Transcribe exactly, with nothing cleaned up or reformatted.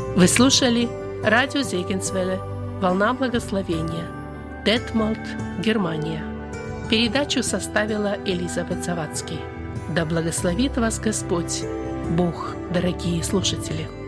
Вы слушали радио Зегенсвелле «Волна благословения», Детмолд, Германия. Передачу составила Элизабет Завадский. Да благословит вас Господь, Бог, дорогие слушатели!